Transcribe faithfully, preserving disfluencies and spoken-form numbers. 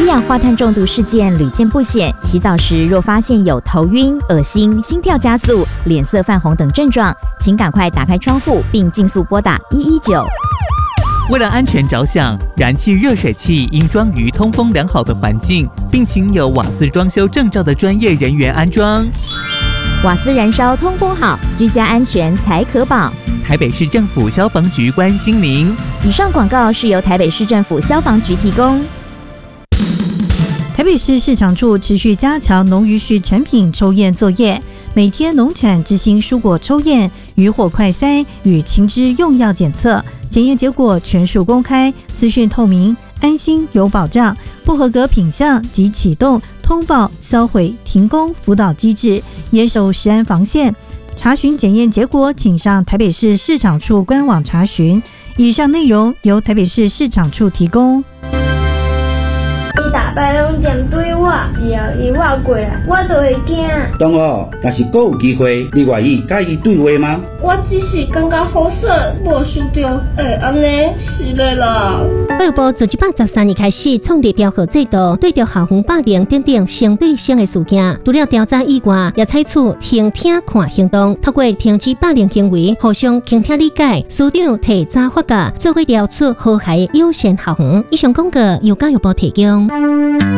氧化碳中毒事件屡见不鲜，洗澡时若发现有头晕、恶心、心跳加速、脸色泛红等症状，请赶快打开窗户并尽速拨打一一九。 为了安全着想，燃气热水器应装于通风良好的环境，并请有瓦斯装修证照的专业人员安装。 瓦斯燃烧通风好，居家安全才可保。 台北市政府消防局关心您。 以上广告是由台北市政府消防局提供。 台北市市场处持续加强农渔畜产品抽验作业，每天农产执行蔬果抽验、渔获快筛与禽只用药检测，检验结果全数公开，资讯透明，安心有保障。不合格品项即启动通报、销毁、停工辅导机制，严守食安防线。查询检验结果，请上台北市市场处官网查询。以上内容由台北市市场处提供。 伊大摆拢针对我，只要伊我过来，我就会惊。 同学，若是阁有机会，你愿意甲伊对话吗？ 我只是感觉好势，无想到会安尼，是的啦。 教育部自一百十三年开始创立调核制度，对着校园霸凌等等相对性的事件，除了调查以外，也采取听听看行动，透过停止霸凌行为，互相倾听理解，师长提早发觉，做伙调出和谐友善校园。以上广告由教育部提供。